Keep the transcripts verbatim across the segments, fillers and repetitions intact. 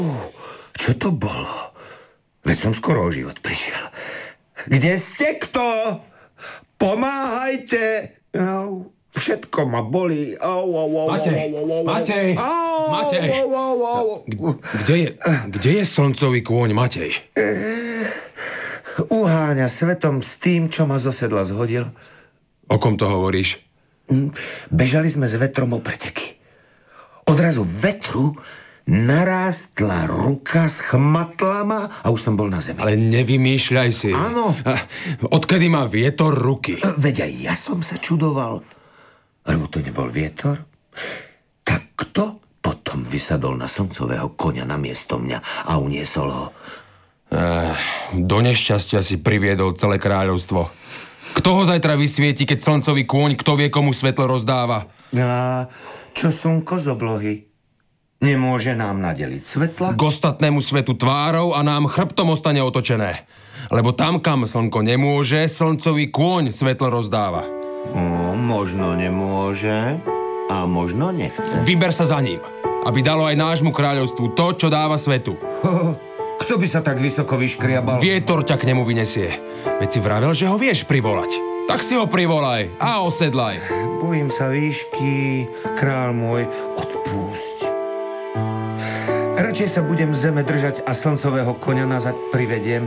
Čo to bolo? Veď som skoro o život prišiel. Kde ste, kto? Pomáhajte! Au, všetko ma bolí. Au, au, au, Matej, au, au, au, Matej, au, Matej. Au, au, au. Kde je, kde je slncový kôň, Matej? E, uháňa svetom s tým, čo ma zo sedla zhodil. O kom to hovoríš? Bežali sme s vetrom o preteky. Odrazu vetru narástla ruka, schmatla ma a už som bol na zemi. Ale nevymýšľaj si. Áno. Odkedy má vietor ruky? Veď aj ja som sa čudoval. Alebo to nebol vietor? Tak kto potom vysadol na slncového koňa namiesto mňa a uniesol ho? Eh, do nešťastia si priviedol celé kráľovstvo. Kto ho zajtra vysvieti, keď slncový kôň, kto vie, komu svetlo rozdáva? A čo slnko z oblohy? Nemôže nám nadeliť svetla? K ostatnému svetu tvárou a nám chrbtom ostane otočené. Lebo tam, kam slnko nemôže, slncový kôň svetlo rozdáva. O, možno nemôže a možno nechce. Vyber sa za ním, aby dalo aj nášmu kráľovstvu to, čo dáva svetu. Kto by sa tak vysoko vyškriabal? Vietor ťa k nemu vynesie. Veď si vravel, že ho vieš privolať. Tak si ho privolaj a osedlaj. Bojím sa výšky, král môj, odpúšť. Radšej sa budem zeme držať a slncového koňa nazad privediem.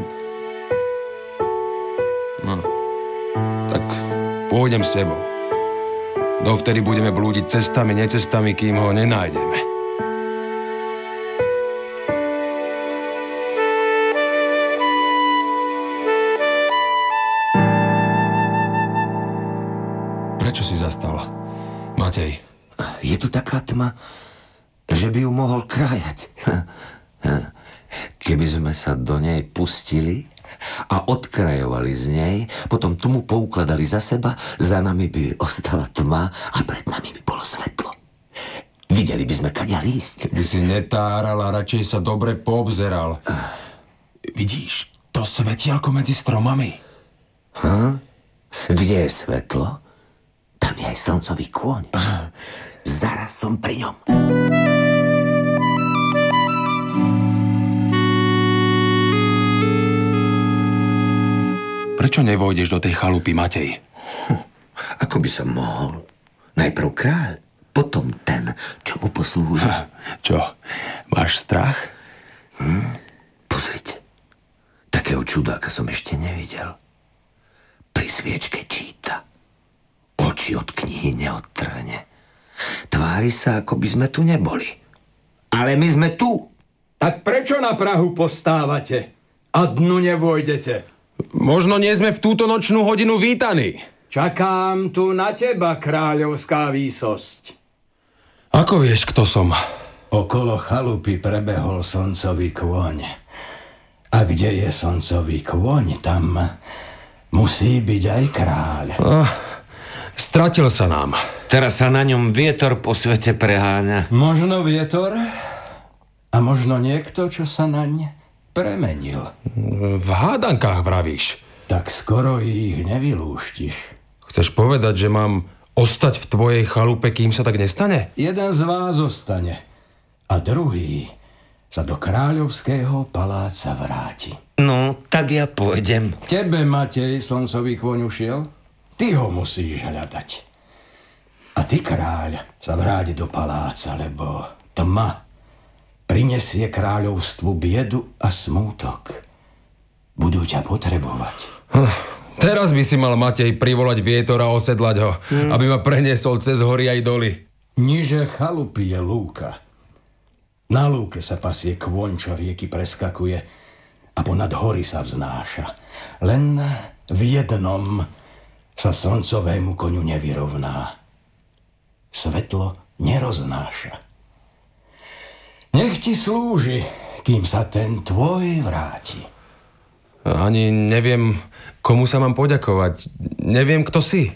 No, tak pôjdem s tebou. Dovtedy budeme blúdiť cestami, necestami, kým ho nenájdeme. Prečo si zastal, Matej? Je tu taká tma, že by ju mohol krájať. Keby sme sa do nej pustili a odkrajovali z nej, potom tmu poukladali za seba, za nami by ostala tma a pred nami by bolo svetlo. Videli by sme kadia ísť. By si netáral a radšej sa dobre poobzeral. Vidíš to svetielko medzi stromami? Ha? Kde je svetlo? Tam je aj slncový kôň. Zaraz som pri ňom. Prečo nevojdeš do tej chalupy, Matej? Hm, ako by som mohol? Najprv kráľ, potom ten, čo mu poslúhuje. Čo, máš strach? Hm, pozrite, takého čudáka som ešte nevidel. Pri sviečke číta. Oči od knihy neodtrhne. Tvári sa, ako by sme tu neboli. Ale my sme tu. Tak prečo na prahu postávate a dnu nevojdete? Možno nie sme v túto nočnú hodinu vítaní. Čakám tu na teba, kráľovská výsosť. Ako vieš, kto som? Okolo chalupy prebehol slncový kôň. A kde je slncový kôň, tam musí byť aj kráľ. Ah, stratil sa nám. Teraz sa na ňom vietor po svete preháňa. Možno vietor a možno niekto, čo sa naň premenil. V hádankách vravíš. Tak skoro ich nevylúštiš. Chceš povedať, že mám ostať v tvojej chalupe, kým sa tak nestane? Jeden z vás zostane a druhý sa do kráľovského paláca vráti. No, tak ja pôjdem. Tebe, Matej, slncový kôň ušiel? Ty ho musíš hľadať. A ty, kráľ, sa vráť do paláca, lebo tma prinesie kráľovstvu biedu a smútok. Budú ťa potrebovať. Hm, teraz by si mal, Matej, privolať vietor a osedlať ho, hmm. aby ma preniesol cez hory aj doly. Niže chalupy je lúka. Na lúke sa pasie kôň, čo rieky preskakuje a ponad hory sa vznáša. Len v jednom sa slncovému koňu nevyrovná. Svetlo neroznáša. Nech ti slúži, kým sa ten tvoj vráti. Ani neviem, komu sa mám poďakovať. Neviem, kto si.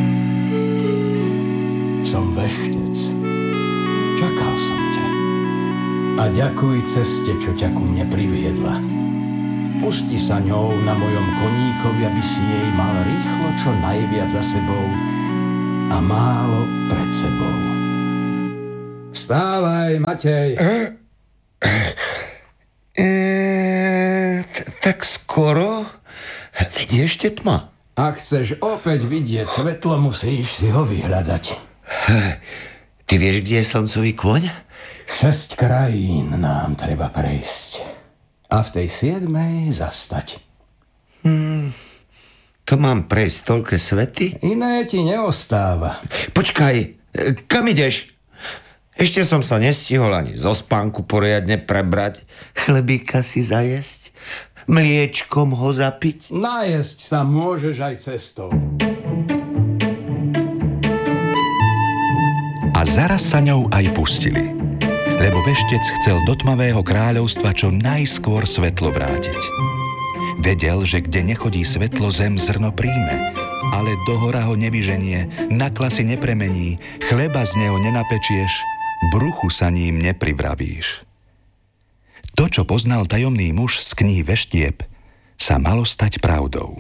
Som veštec. Čakal som ťa. A ďakuj ceste, čo ťa ku mne priviedla. Pusti sa ňou na mojom koníkovi, aby si jej mal rýchlo čo najviac za sebou a málo pred sebou. Vstávaj, Matej. Tak skoro? Veď ešte tma. Ak chceš opäť vidieť svetlo, musíš si ho vyhľadať. Ty vieš, kde je slncový kôň? Šesť krajín nám treba prejsť. A v tej siedmej zastať. Hmm, to mám prejsť toľké svety? Iné ti neostáva. Počkaj, kam ideš? Ešte som sa nestihol ani zo spánku poriadne prebrať. Chlebíka si zajesť? Mliečkom ho zapiť? Najesť sa môžeš aj cestou. A zaraz sa ňou aj pustili, lebo veštec chcel do tmavého kráľovstva čo najskôr svetlo vrátiť. Vedel, že kde nechodí svetlo, zem zrno príjme, ale do hora ho nevyženie, na klasy nepremení, chleba z neho nenapečieš, bruchu sa ním neprivravíš. To, čo poznal tajomný muž z knihy Veštieb, sa malo stať pravdou.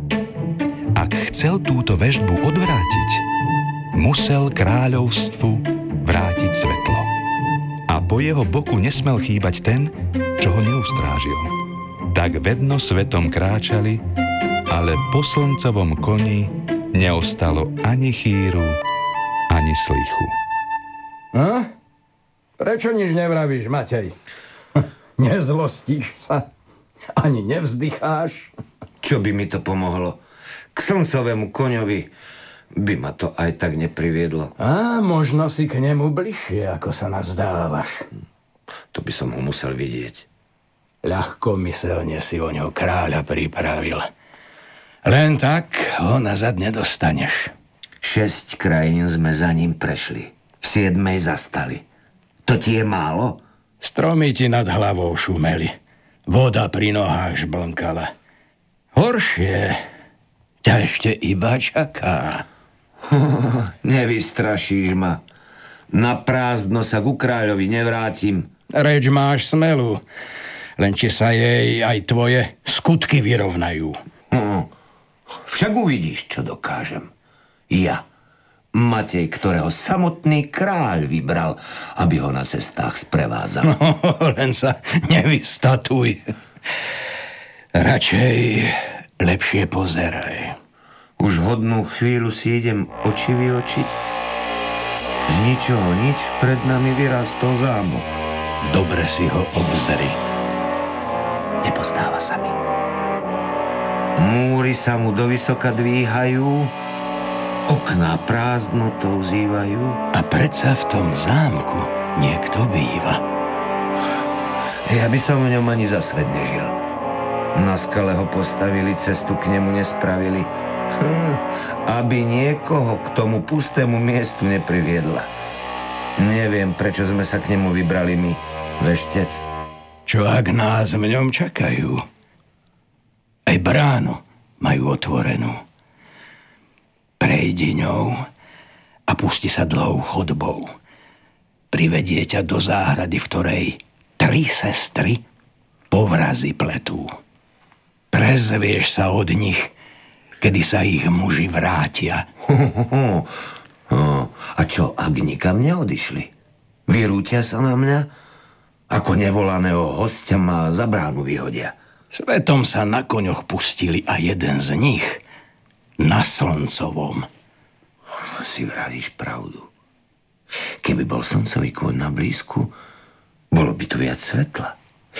Ak chcel túto veštbu odvrátiť, musel kráľovstvu vrátiť svetlo. A po jeho boku nesmel chýbať ten, čo ho neustrážil. Tak vedno svetom kráčali, ale po slncovom koni neostalo ani chýru, ani slichu. A? Prečo nič nevravíš, Matej? Nezlostíš sa? Ani nevzdycháš? Čo by mi to pomohlo? K slncovému koňovi by ma to aj tak nepriviedlo. A možno si k nemu bližšie, ako sa nazdávaš. To by som ho musel vidieť. Ľahkomyselne si o ňo kráľa pripravil. Len tak ho nazad nedostaneš. Šesť krajín sme za ním prešli. V siedmej zastali. To ti je málo? Stromy ti nad hlavou šumeli. Voda pri nohách žblnkala. Horšie ťa ešte iba čaká. Nevystrašíš ma. Na prázdno sa ku kráľovi nevrátim. Reč máš smelú, len či sa jej aj tvoje skutky vyrovnajú. Hm. Však uvidíš, čo dokážem. Ja, Matej, ktorého samotný kráľ vybral, aby ho na cestách sprevádzal. No, len sa nevystatuj. Radšej lepšie pozeraj. Už hodnú chvíľu si idem oči vyočiť. Z ničoho nič pred nami vyrástol zámok. Dobre si ho obzri. Nepozdáva sa mi. Múry sa mu dovysoka dvíhajú, okná prázdnotou zývajú. A predsa v tom zámku niekto býva. Ja by som v ňom ani za svet nežil. Na skale ho postavili, cestu k nemu nespravili. Hm, aby niekoho k tomu pustému miestu nepriviedla. Neviem, prečo sme sa k nemu vybrali my, veštec. Čo ak nás v ňom čakajú? Aj bránu majú otvorenú. Prejdi ňou a pusti sa dlhou chodbou. Privedie ťa do záhrady, v ktorej tri sestry povrazy pletú. Prezvieš sa od nich, kedy sa ich muži vrátia. A čo, ak nikam neodišli? Vyrútia sa na mňa? Ako nevolaného hostia ma za bránu vyhodia. Svetom sa na koňoch pustili a jeden z nich na slncovom. Si vravíš pravdu. Keby bol slncový kôň na blízku, bolo by tu viac svetla.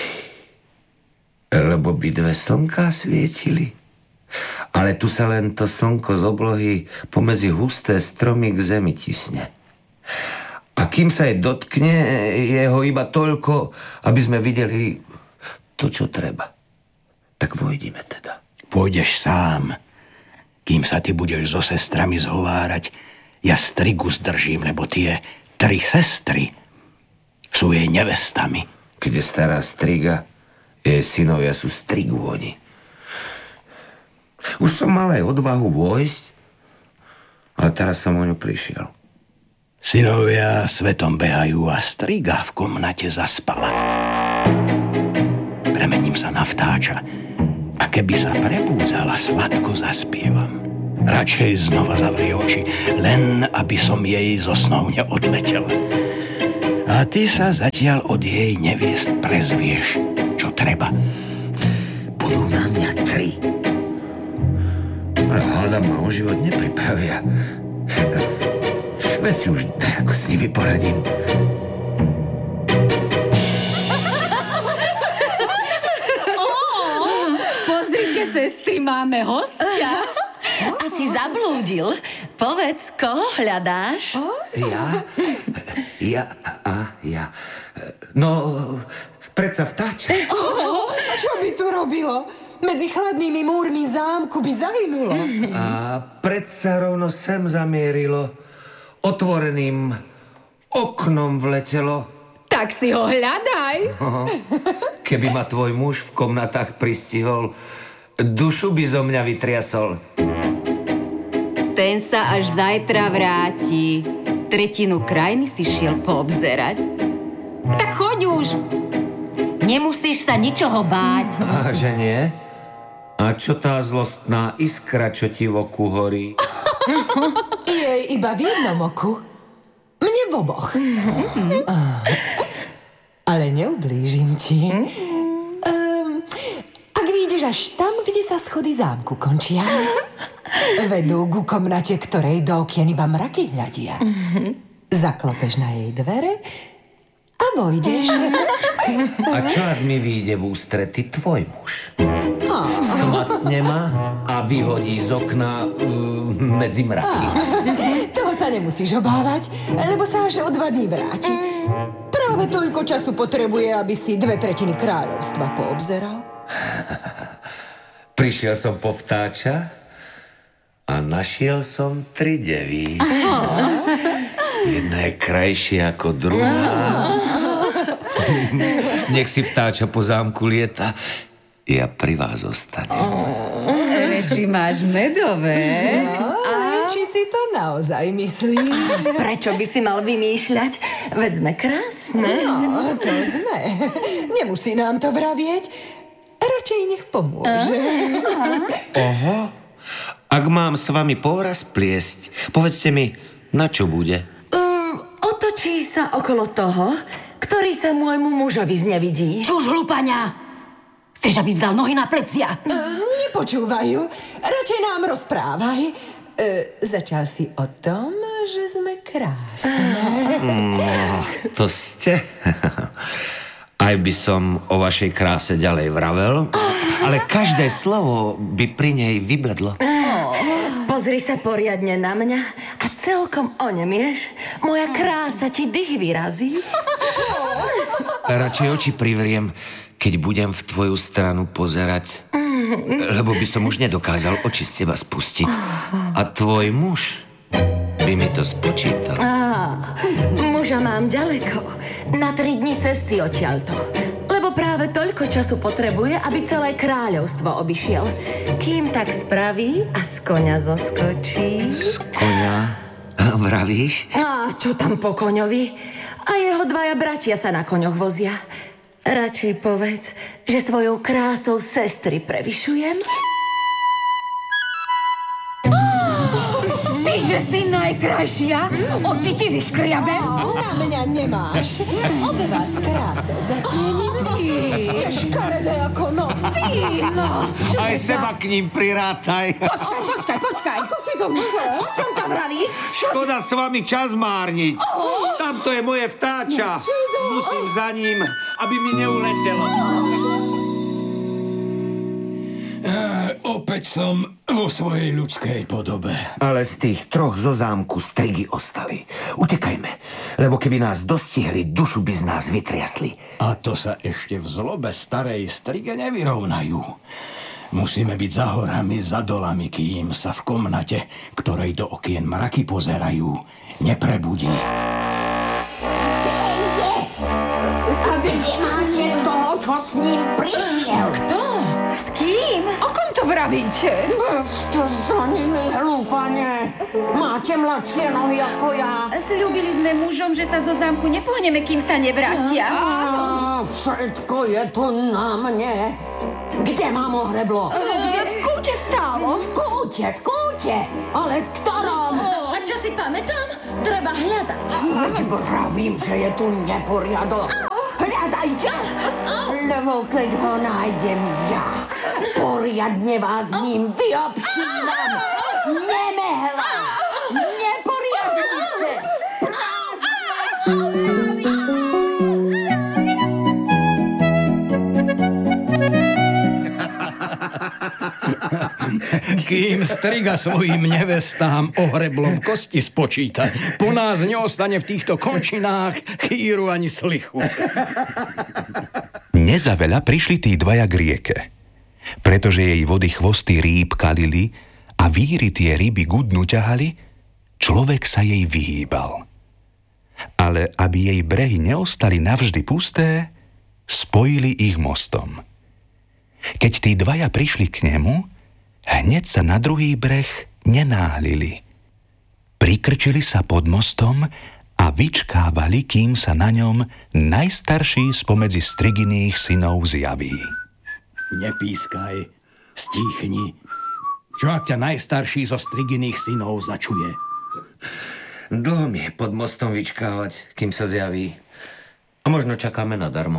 Lebo by dve slnká svietili. Ale tu sa len to slnko z oblohy pomedzi husté stromy k zemi tisne. A kým sa jej dotkne, je ho iba toľko, aby sme videli to, čo treba. Tak vojdime teda. Pôjdeš sám. Kým sa ty budeš so sestrami zhovárať, ja strigu zdržím, lebo tie tri sestry sú jej nevestami. Keď je stará striga, jej synovia sú strigôni. Už som mal aj odvahu vojsť, ale teraz som o ňu prišiel. Synovia svetom behajú a striga v komnate zaspala. Premením sa na vtáča a keby sa prebúdzala, sladko zaspievam. Radšej znova zavri oči, len aby som jej zo snov neodletel. A ty sa zatiaľ od jej neviest prezvieš, čo treba. budú na mňa tri. Ale hľadám ma o život nepripravia. Veď si už ako s nimi poradím. Pozrite, sestry, máme hostia. Asi zablúdil. Povedz, koho hľadáš? Ja? Ja a ja. No, predsa vtáča. Oh, čo by tu robilo? Medzi chladnými múrmi zámku by zahynulo. A predsa rovno sem zamierilo. Otvoreným oknom vletelo. Tak si ho hľadaj. Keby ma tvoj muž v komnatách pristihol, dušu by zo mňa vytriasol. Ten sa až zajtra vráti. Tretinu krajiny si šiel poobzerať. Tak choď už. Nemusíš sa ničoho báť. A že nie? A čo tá zlostná iskra, čo ti v oku horí? Jej iba v jednom oku. Mne v oboch. Ale neublížim ti. Um, ak vyjdeš až tam, kde sa schody zámku končia, vedú ku komnate, ktorej do okien iba mraky hľadia. Zaklopeš na jej dvere a vojdeš. A čo ak mi vyjde v ústrety tvoj muž? Schmatne ma a vyhodí z okna uh, medzi mraky. Toho sa nemusíš obávať, lebo sa až o dva dní vráti. Práve toľko času potrebuje, aby si dve tretiny kráľovstva poobzeral. Prišiel som po vtáča a našiel som tri devy. Jedna je krajšia ako druhá. Nech si vtáča po zámku lieta. Ja pri vás ostanem. Či máš medové? A či si to naozaj myslíš? Prečo by si mal vymýšľať? Veď sme krásne. No, to sme. Nemusí nám to vravieť. Radšej nech pomôže. Oho. Ak mám s vami povraz pliesť, povedzte mi, na čo bude? Um, otočí sa okolo toho, ktorý sa môjmu mužovi znevidí. Čuž, hlupania! Chceš, aby vzal nohy na plecia? Uh, nepočúvajú. Radšej nám rozprávaj. Uh, začal si o tom, že sme krásne. No, to ste. Aj by som o vašej kráse ďalej vravel, ale každé slovo by pri nej vybledlo. Pozri sa poriadne na mňa a celkom onemieš. Moja krása ti dých vyrazí. Radšej oči privriem, keď budem v tvoju stranu pozerať, lebo by som už nedokázal oči z teba spustiť. A tvoj muž by mi to spočítal. Á, muža mám ďaleko. Na tri dni cesty odtiaľto. Lebo práve toľko času potrebuje, aby celé kráľovstvo obišiel. Kým tak spraví a z koňa zoskočí. Z koňa? Vravíš? A čo tam po koňovi? A jeho dvaja bratia sa na koňoch vozia. Radšej povedz, že svojou krásou sestry prevyšujem. Tyže si najkrajšia? Oči ti vyškriabem? Na mňa nemáš. Obe vás krásou zatiením. Ste škaredé ako noc. No, Aj seba k ním prirátaj. počkaj, počkaj, počkaj. Ako si to myslel? O čom tam vravíš? Škoda s vami čas márniť. Tamto je moje vtáča. Musím za ním, aby mi neuletelo. Opäť som vo svojej ľudskej podobe. Ale z tých troch zo zámku strigy ostali. Utekajme, lebo keby nás dostihli, dušu by z nás vytriasli. A to sa ešte v zlobe starej strige nevyrovnajú. Musíme byť za horami, za dolami, kým sa v komnate, ktorej do okien mraky pozerajú, neprebudí. A kde máte toho, čo s ním prišiel? Kto? S kým? O kom to vravíte? Ešte za nimi, hlúpane. Máte mladšie nohy ako ja. Sľúbili sme mužom, že sa zo zámku nepohneme, kým sa nevrátia. Á, všetko je tu na mne. Kde mám ohreblo? Kde v kúte stálo? V kúte, v kúte. Ale v ktorom? A čo si pamätám? Treba hľadať. Veď vravím, že je tu neporiadok. Hľadajte. Alebo keď ho nájdem ja, poriadne vás s ním vyobšínam. Nemehla, neporiadnice, prázdne. Kým striga svojim nevestám ohreblom kosti spočíta, po nás neostane v týchto končinách chýru ani slichu. Nezaveľa prišli tí dvaja k rieke. Pretože jej vody chvosty rýb kalili a víry tie ryby gudnu ťahali, človek sa jej vyhýbal. Ale aby jej brehy neostali navždy pusté, spojili ich mostom. Keď tí dvaja prišli k nemu, hneď sa na druhý breh nenáhlili. Prikrčili sa pod mostom a vyčkávali, kým sa na ňom najstarší spomedzi striginých synov zjaví. Nepískaj, stíchni. Čo ak ťa najstarší zo striginých synov začuje? Dlho mi je pod mostom vyčkávať, kým sa zjaví. A možno čakáme nadarmo.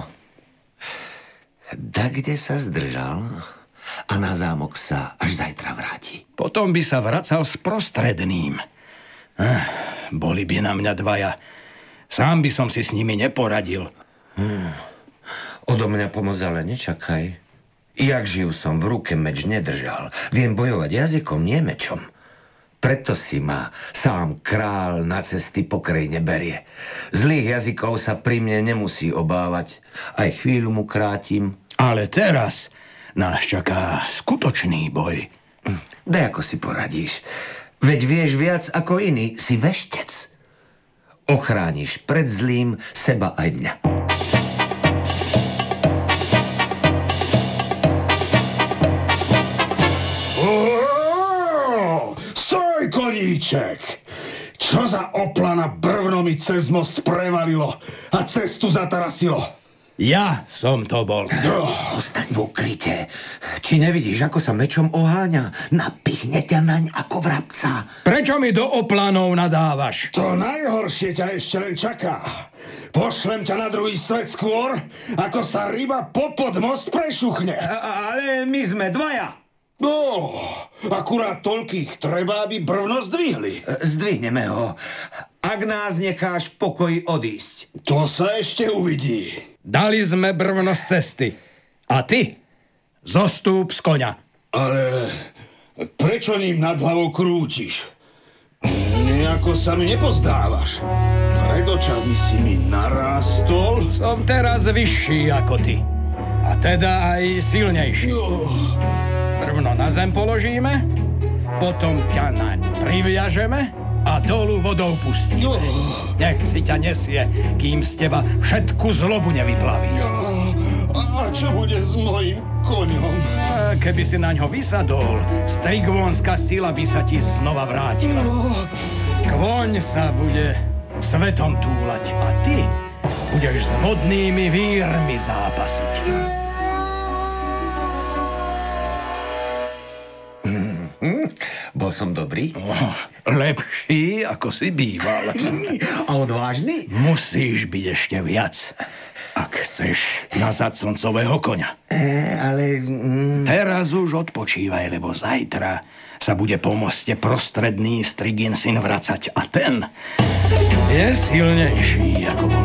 Da kde sa zdržal a na zámok sa až zajtra vráti. Potom by sa vracal s prostredným. Eh, boli by na mňa dvaja. Sám by som si s nimi neporadil. Hmm. Odo mňa pomoc ale nečakaj. Jak živ som, v ruke meč nedržal. Viem bojovať jazykom, nie mečom. Preto si ma sám král na cesty pokrej neberie. Zlých jazykov sa pri mne nemusí obávať. Aj chvíľu mu krátim. Ale teraz nás čaká skutočný boj. Daj, ako si poradíš. Veď vieš viac ako iný, si veštec. Ochrániš pred zlým seba aj mňa. Stoj, koníček! Čo za oplana brvno mi cez most prevalilo a cestu zatarasilo? Ja som to bol. Ostaň v ukryte. Či nevidíš, ako sa mečom oháňa? Napichne ťa naň ako vrabca. Prečo mi do oplanov nadávaš? To najhoršie ťa ešte len čaká. Pošlem ťa na druhý svet skôr, ako sa ryba popod most prešuchne. A, ale my sme dvaja. No, akurát toľkých treba, aby brvno zdvihli. Zdvihneme ho. Ak nás necháš pokoj odísť. To sa ešte uvidí. Dali sme brvno z cesty. A ty zostúp z koňa. Ale prečo ním nad hlavou krútiš? Nejako sa mi nepozdávaš. Pred očami si mi narástol. Som teraz vyšší ako ty. A teda aj silnejší. No. Brvno na zem položíme, potom ťa naň priviažeme a dolu vodou pustíme. No. Nech si ťa nesie, kým z teba všetku zlobu nevyplaví. A čo bude s mojím koňom? A keby si naňho vysadol, strigvonská sila by sa ti znova vrátila. Kvoň sa bude svetom túlať a ty budeš s vodnými vírmi zápasiť. Hm, bol som dobrý? Oh, lepší, ako si býval. A odvážny? Musíš byť ešte viac, ak chceš nazad slncového koňa. E, ale... Mm... Teraz už odpočívaj, lebo zajtra sa bude po moste prostredný strigin syn vracať a ten je silnejší, ako bol